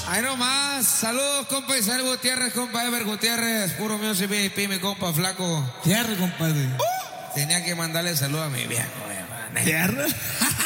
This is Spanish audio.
Ahí nomás, saludos compa Isabel Gutiérrez, compa Ever Gutiérrez, puro Music VIP, mi compa flaco. Tierra, compadre. Tenía que mandarle saludos a mi viejo, ¿Tierra?